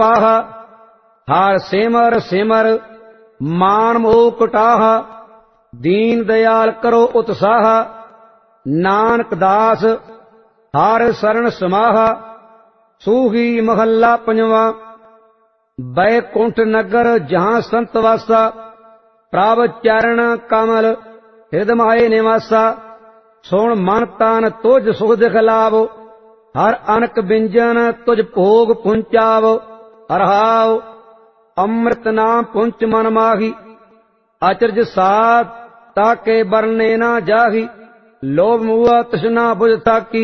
ਪਾਹਾ। ਹਰ ਸਿਮਰ ਸਿਮਰ ਮਾਨ ਮੋਹ ਕਟਾਹਾ। ਦੀਨ ਦਿਆਲ ਕਰੋ ਉਤਸਾਹ। ਨਾਨਕ ਦਾਸ ਹਰ ਸਰਣ ਸਮਾਹਾ। ਸੂਹੀ ਮਹੱਲਾ ਪੰਜਵਾਂ। ਬੈਕੁੰਠ ਨਗਰ ਜਹਾਂ ਸੰਤ ਵਾਸਾ। ਪ੍ਰਭ ਚਰਨ ਕਮਲ ਹਿਰਦਿ ਨਿਵਾਸਾ। ਸੁਣ ਮਨ ਤਨ ਤੁਝ ਸੁਖ ਦਿਖ ਲਾਭ। ਹਰ ਅਨਕ ਬਿੰਜਨ ਤੁਝ ਭੋਗ ਪੁੰਚਾਵ। ਰਹਾਉ ਅੰਮ੍ਰਿਤ ਨਾਮ ਪੁੰਚ ਮਨ ਮਾਹੀ। ਅਚਰਜ ਸਾਧ ਤਾਕੇ ਬਰਨੇ ਨਾ ਜਾਹੀ। ਲੋਭ ਮੂਆ ਤ੍ਰਿਸ਼ਨਾ ਬੁਝ ਤਾਕੀ।